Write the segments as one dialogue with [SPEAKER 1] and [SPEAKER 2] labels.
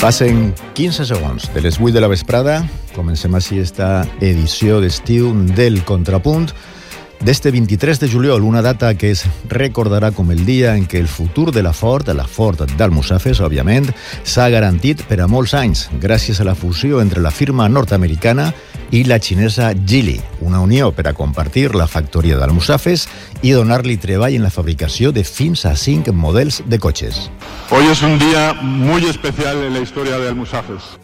[SPEAKER 1] Passen 15 segons de les 8 de la vesprada. Comencem així esta edició d'estiu del Contrapunt d'este 23 de juliol, una data que es recordarà com el dia en què el futur de la Ford d'Almussafes, òbviament, s'ha garantit per a molts anys, gràcies a la fusió entre la firma nord-americana i la xinesa Geely, una unió per a compartir la factoria d'Almussafes i donar-li treball en la fabricació de fins a 5 models de cotxes.
[SPEAKER 2] Hoy es un día muy especial en la historia de Almussafes.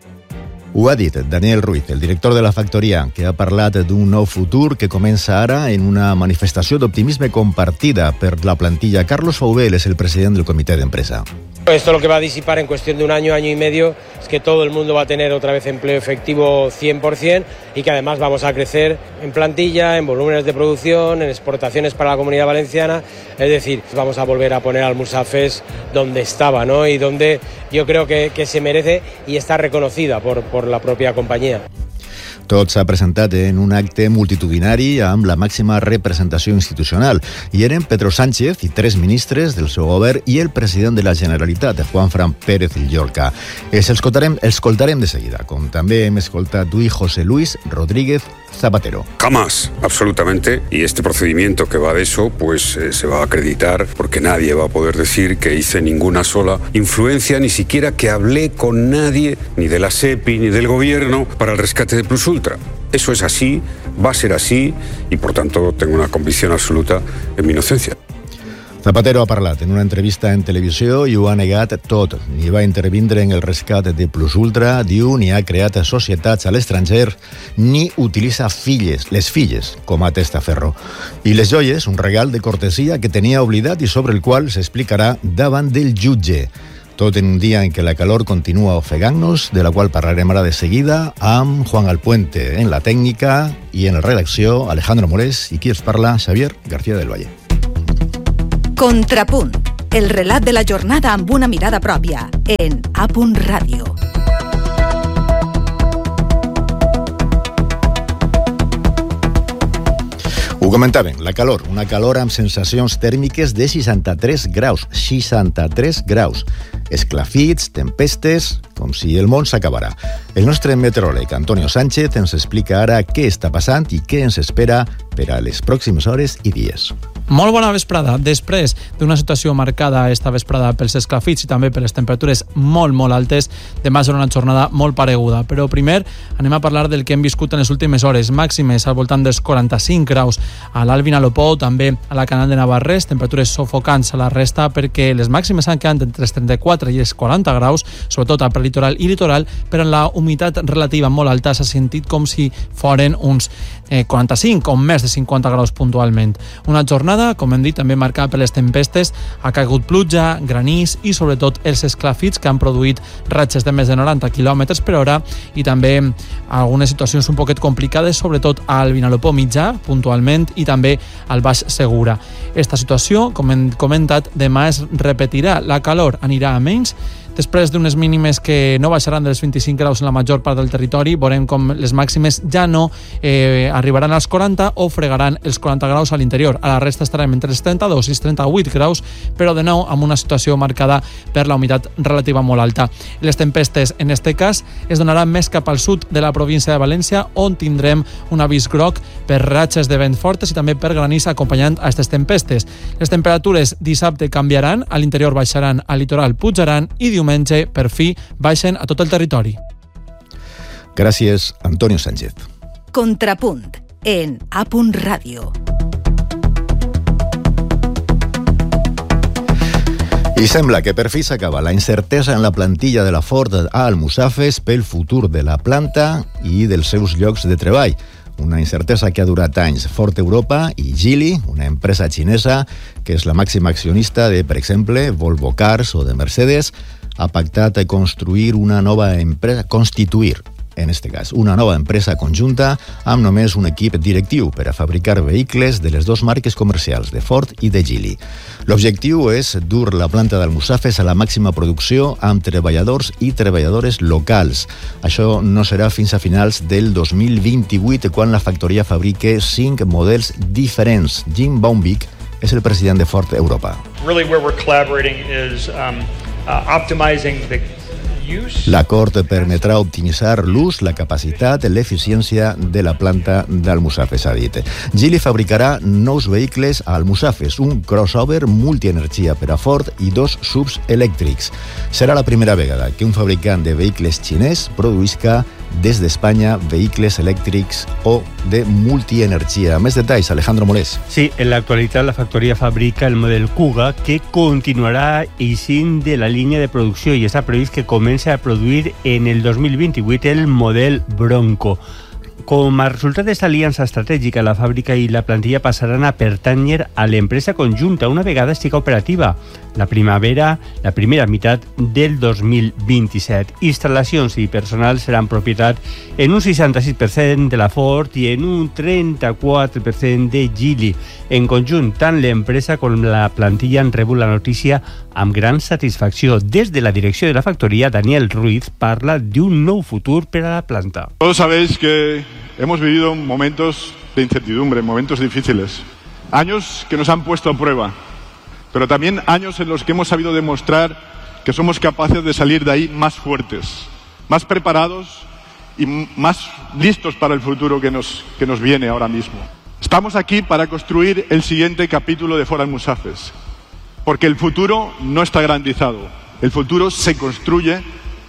[SPEAKER 1] Ho ha dit Daniel Ruiz, el director de la factoria, que ha parlat d'un nou futur que comença ara en una manifestació d'optimisme compartida per la plantilla. Carlos Faubel es el president del comitè d'empresa.
[SPEAKER 3] Esto lo que va a disipar en cuestión de un año, año y medio, es que todo el mundo va a tener otra vez empleo efectivo 100% y que además vamos a crecer en plantilla, en volúmenes de producción, en exportaciones para la Comunidad Valenciana. Es decir, vamos a volver a poner Almussafes donde estaba, ¿no? Y donde yo creo que se merece y está reconocida por la propia compañía.
[SPEAKER 1] Tot s'ha presentat en un acte multitudinari amb la màxima representació institucional. Hi eren Pedro Sánchez i 3 ministres del seu govern i el president de la Generalitat, Juanfran Pérez Llorca. Els escoltarem de seguida, com també hem escoltat avui José Luis Rodríguez Zapatero.
[SPEAKER 4] Jamás, absolutamente, y este procedimiento que va de eso, pues se va a acreditar porque nadie va a poder decir que hice ninguna sola influencia, ni siquiera que hablé con nadie, ni de la SEPI, ni del gobierno, para el rescate de Plus Ultra. Eso es así, va a ser así, y por tanto tengo una convicción absoluta en mi inocencia.
[SPEAKER 1] Zapatero ha parlat en una entrevista en televisió i ho ha negat tot. Ni va intervindre en el rescat de Plus Ultra, diu, ni ha creat societats a l'estranger, ni utilitza les filles com a testaferro. I les joies, un regal de cortesia que tenia oblidat i sobre el qual s'explicarà davant del jutge. Tot en un dia en què la calor continua ofegant-nos, de la qual parlarem ara de seguida amb Juan Alpuente en la tècnica i en la redacció Alejandro Morés i qui els parla, Xavier García del Valle.
[SPEAKER 5] Contrapunt, el relat de la jornada amb una mirada pròpia, en A. Ràdio.
[SPEAKER 1] Ho comentàvem, la calor, una calor amb sensacions tèrmiques de 63 graus, 63 graus. Esclafits, tempestes, com si el món s'acabarà. El nostre meteoròleg Antonio Sánchez ens explica ara què està passant i què ens espera per a les pròximes hores i dies.
[SPEAKER 6] Molt bona vesprada. Després d'una situació marcada esta vesprada pels esclafits i també per les temperatures molt, molt altes, demà serà una jornada molt pareguda. Però primer anem a parlar del que hem viscut en les últimes hores. Màximes al voltant dels 45 graus a l'Alt Vinalopó, també a la Canal de Navarrés, temperatures sofocants a la resta perquè les màximes han quedat entre els 34 i els 40 graus, sobretot al prelitoral i litoral, però en la humitat relativa molt alta s'ha sentit com si foren uns 45 o més de 50 graus puntualment. Una jornada, com hem dit, també marcada per les tempestes, ha caigut pluja, granís i sobretot els esclafits que han produït ratxes de més de 90 km per hora i també algunes situacions un poquet complicades, sobretot al Vinalopó mitjà, puntualment, i també al Baix Segura. Esta situació, com hem comentat, demà es repetirà. La calor anirà a menys, després d'unes mínimes que no baixaran dels 25 graus en la major part del territori. Veurem com les màximes ja no arribaran als 40 o fregaran els 40 graus a l'interior. A la resta estarem entre els 32 i els 38 graus, però de nou amb una situació marcada per la humitat relativa molt alta. Les tempestes, en este cas, es donaran més cap al sud de la província de València, on tindrem un avís groc per ratxes de vent fortes i també per granís acompanyant a aquestes tempestes. Les temperatures dissabte canviaran, a l'interior baixaran, al litoral pujaran i diumenge, per fi, baixen a tot el territori.
[SPEAKER 1] Gràcies, Antonio Sánchez.
[SPEAKER 5] Contrapunt, en A. Ràdio.
[SPEAKER 1] I sembla que per fi s'acaba la incertesa en la plantilla de la Ford a Almussafes pel futur de la planta i dels seus llocs de treball. Una incertesa que ha durat anys. Ford Europa i Geely, una empresa xinesa que és la màxima accionista de, per exemple, Volvo Cars o de Mercedes, ha pactat constituir una nova empresa conjunta amb només un equip directiu per a fabricar vehicles de les dues marques comercials, de Ford i de Geely. L'objectiu és dur la planta d'Almussafes a la màxima producció amb treballadors i treballadores locals. Això no serà fins a finals del 2028, quan la factoria fabrique 5 models diferents. Jim Baumvik és el president de Ford Europa.
[SPEAKER 7] Really where we're collaborating is optimizing
[SPEAKER 1] L'acord permetrà optimitzar l'ús, la capacitat, l'eficiència de la planta d'Almussafes, ha dit. Geely fabricarà nous vehicles a Almussafes, un crossover multienergia per a Ford i 2 subs elèctrics. Serà la primera vegada que un fabricant de vehicles xinès produïsca des d'Espanya vehicles elèctrics o de multienergia. Més detalls, Alejandro Molés.
[SPEAKER 7] Sí, en l'actualitat la factoria fabrica el model Kuga, que continuarà eixint de la línia de producció i està previst que comenci a produir en el 2028 el model Bronco. Com a resultat d'esta aliança estratègica, la fàbrica i la plantilla passaran a pertànyer a l'empresa conjunta una vegada estigui operativa, la primera meitat del 2027. Instal·lacions i personal seran propietat en un 66% de la Ford i en un 34% de Geely. En conjunt, tant l'empresa com la plantilla han rebut la notícia amb gran satisfacció. Des de la direcció de la factoria, Daniel Ruiz parla d'un nou futur per a la planta.
[SPEAKER 2] Todos sabéis que hemos vivido momentos de incertidumbre, momentos difíciles, años que nos han puesto a prueba, pero también años en los que hemos sabido demostrar que somos capaces de salir de ahí más fuertes, más preparados y más listos para el futuro que nos viene ahora mismo. Estamos aquí para construir el siguiente capítulo de Ford Almussafes, porque el futuro no está garantizado, el futuro se construye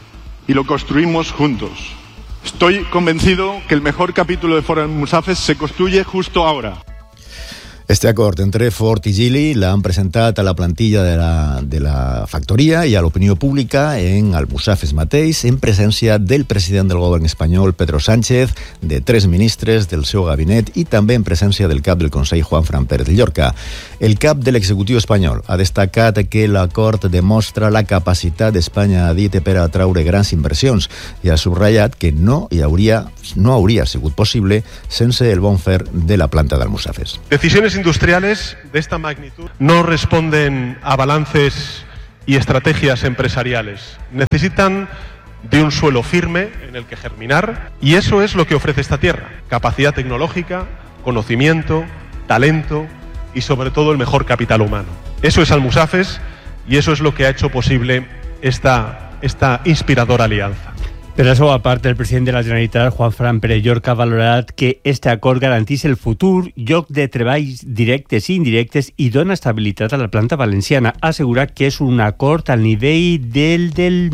[SPEAKER 2] y lo construimos juntos. Estoy convencido que el mejor capítulo de Ford Almussafes se construye justo ahora.
[SPEAKER 1] Este acord entre Ford i Geely l'han presentat a la plantilla de la factoria i a l'opinió pública en Almussafes mateix, en presència del president del govern espanyol, Pedro Sánchez, de 3 ministres del seu gabinet i també en presència del cap del Consell, Juanfran Pérez de Llorca. El cap de l'executiu espanyol ha destacat que l'acord demostra la capacitat d'Espanya, ha dit, per atraure grans inversions i ha subratllat que no hauria sigut possible sense el bon fer de la planta d'Almussafes.
[SPEAKER 8] Decisiones industriales de esta magnitud no responden a balances y estrategias empresariales. Necesitan de un suelo firme en el que germinar y eso es lo que ofrece esta tierra. Capacidad tecnológica, conocimiento, talento y sobre todo el mejor capital humano. Eso es Almussafes y eso es lo que ha hecho posible esta inspiradora alianza.
[SPEAKER 7] Per la seva part, el president de la Generalitat, Juanfran Pérez Llorca, ha valorat que este acord garantís el futur, lloc de treballs directes i indirectes i dona estabilitat a la planta valenciana. Ha assegurat que és un acord al nivell del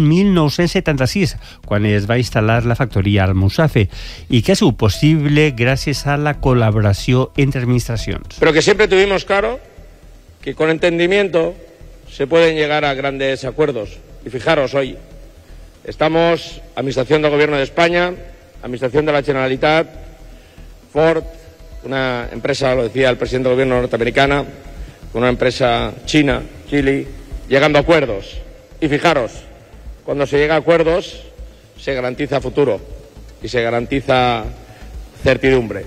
[SPEAKER 7] 1976, quan es va instal·lar la factoria Almussafe, i que ha sigut possible gràcies a la col·laboració entre administracions.
[SPEAKER 9] Pero que siempre tuvimos claro que con entendimiento se pueden llegar a grandes acuerdos. Y fijaros, hoy estamos, Administración del Gobierno de España, Administración de la Generalitat, Ford, una empresa, lo decía el presidente del Gobierno norteamericana, con una empresa china, Geely, llegando a acuerdos. Y fijaros, cuando se llega a acuerdos se garantiza futuro y se garantiza certidumbre.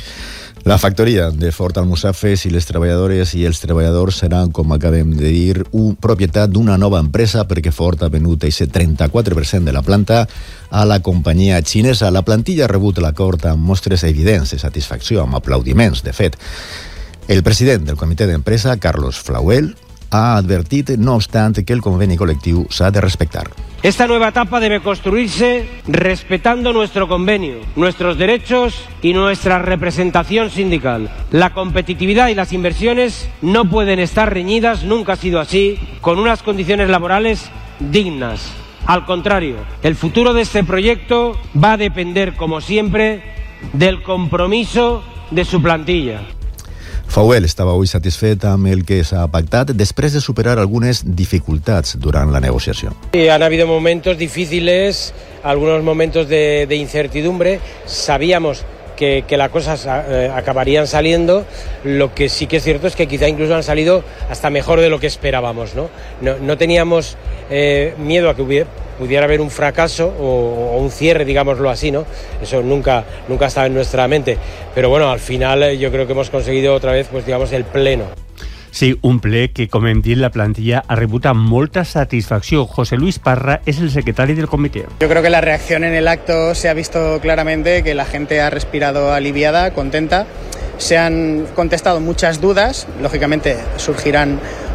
[SPEAKER 1] La factoria de Ford Almussafes i les treballadores i els treballadors seran, com acabem de dir, propietat d'una nova empresa perquè Ford ha venut aquest 34% de la planta a la companyia xinesa. La plantilla ha rebut l'acord amb mostres evidents de satisfacció, amb aplaudiments, de fet. El president del comitè d'empresa, Carlos Flauel, ha advertit, no obstant, que el conveni col·lectiu s'ha de respectar.
[SPEAKER 3] Esta nueva etapa debe construirse respetando nuestro convenio, nuestros derechos y nuestra representación sindical. La competitividad y las inversiones no pueden estar reñidas, nunca ha sido así, con unas condiciones laborales dignas. Al contrario, el futuro de este proyecto va a depender, como siempre, del compromiso de su plantilla.
[SPEAKER 1] Flauel estava avui satisfet amb el que s'ha pactat després de superar algunes dificultats durant la negociació.
[SPEAKER 3] Han habido momentos difíciles, algunos momentos de incertidumbre. Sabíamos que las cosas acabarían saliendo. Lo que sí que es cierto es que quizá incluso han salido hasta mejor de lo que esperábamos, ¿no? No teníamos miedo a que pudiera haber un fracaso o un cierre, digámoslo así, ¿no? Eso nunca estaba en nuestra mente. Pero bueno, al final yo creo que hemos conseguido otra vez, pues digamos, el pleno.
[SPEAKER 7] Sí, un ple que, com hem dit, la plantilla ha rebut amb molta satisfacció. José Luis Parra es el secretario del comité.
[SPEAKER 10] Yo creo que la reacción en el acto se ha visto claramente, que la gente ha respirado aliviada, contenta. Se han contestado muchas dudas, lógicamente surgirán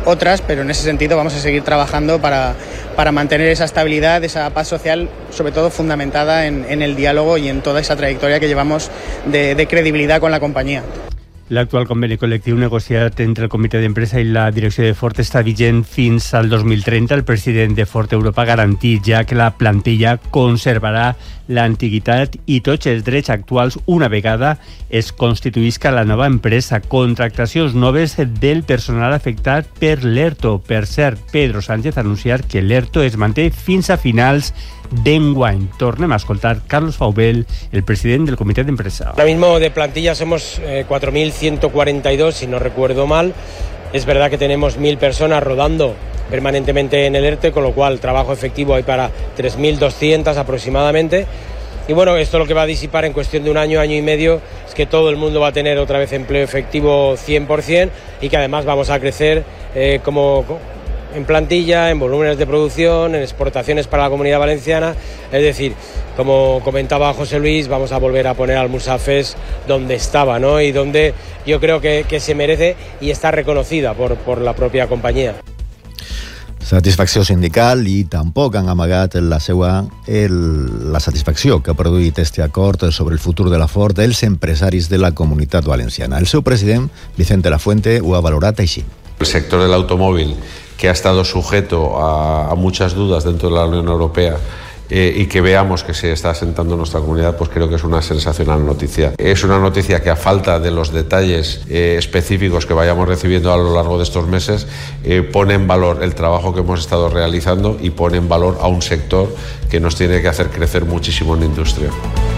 [SPEAKER 10] otras, pero en ese sentido vamos a seguir trabajando para mantener esa estabilidad, esa paz social, sobre todo fundamentada en el diálogo y en toda esa trayectoria que llevamos de credibilidad con la compañía.
[SPEAKER 7] L'actual conveni col·lectiu negociat entre el comitè d'empresa i la direcció de Ford està vigent fins al 2030. El president de Ford Europa ha garantit ja que la plantilla conservarà l'antiguitat i tots els drets actuals una vegada es constituïsca la nova empresa. Contractacions noves del personal afectat per l'ERTO. Per cert, Pedro Sánchez ha anunciat que l'ERTO es manté fins a finals d'enguany. Tornem a escoltar Carlos Faubel, el president del comitè d'empresa.
[SPEAKER 3] Ahora mismo de plantilla somos 4.142, si no recuerdo mal. Es verdad que tenemos 1.000 personas rodando permanentemente en el ERTE, con lo cual trabajo efectivo hay para 3.200 aproximadamente. Y bueno, esto lo que va a disipar en cuestión de un año, año y medio, es que todo el mundo va a tener otra vez empleo efectivo 100% y que además vamos a crecer en plantilla, en volúmenes de producción, en exportaciones para la Comunidad Valenciana. Es decir, como comentaba José Luis, vamos a volver a poner al Musafes donde estaba, ¿no? Y donde yo creo que se merece y está reconocida por la propia compañía.
[SPEAKER 1] Satisfacció sindical i tampoc han amagat la satisfacció que ha produït este acord sobre el futur de la Ford els empresaris de la Comunitat Valenciana. El seu president, Vicente Lafuente, ho ha valorat així.
[SPEAKER 11] El sector del automóvil, que ha estado sujeto a muchas dudas dentro de la Unión Europea y que veamos que se está asentando en nuestra comunidad, pues creo que es una sensacional noticia. Es una noticia que, a falta de los detalles específicos que vayamos recibiendo a lo largo de estos meses, pone en valor el trabajo que hemos estado realizando y pone en valor a un sector que nos tiene que hacer crecer muchísimo en la industria.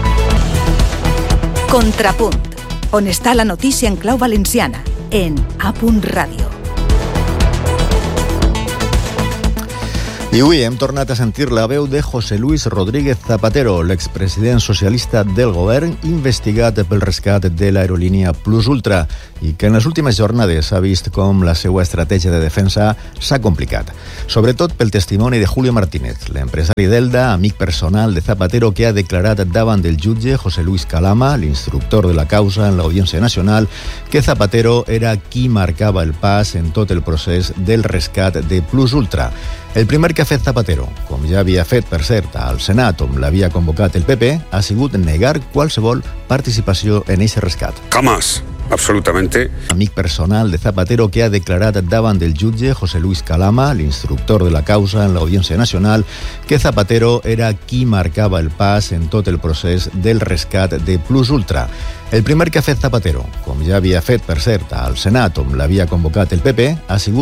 [SPEAKER 5] Contrapunt, on està la notícia en clau valenciana, en A.Radio.
[SPEAKER 1] I avui hem tornat a sentir la veu de José Luis Rodríguez Zapatero, l'expresident socialista del govern, investigat pel rescat de l'aerolínia Plus Ultra i que en les últimes jornades ha vist com la seva estratègia de defensa s'ha complicat. Sobretot pel testimoni de Julio Martínez, l'empresari d'Elda, amic personal de Zapatero, que ha declarat davant del jutge José Luis Calama, l'instructor de la causa en l'Audiència Nacional, que Zapatero era qui marcava el pas en tot el procés del rescat de Plus Ultra. El primer que ha fet Zapatero, com ja havia fet, per cert, al Senat, on l'havia convocat el PP, ha sigut negar qualsevol participació en aquest rescat.
[SPEAKER 4] Jamás. Absolutamente.
[SPEAKER 1] Amic personal de Zapatero, que ha declarat davant del jutge José Luis Calama, l'instructor de la causa en l'Audiència Nacional, que Zapatero era qui marcava el pas en tot el procés del rescat de Plus Ultra. El primer que ha fet Zapatero, com ja havia fet, per cert, al Senat, on l'havia convocat el PP, ha sigut